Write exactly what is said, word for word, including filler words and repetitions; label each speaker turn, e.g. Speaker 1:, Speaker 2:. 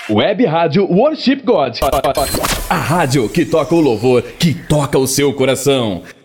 Speaker 1: Web Rádio Worship God. A rádio que toca o louvor, que toca o seu coração.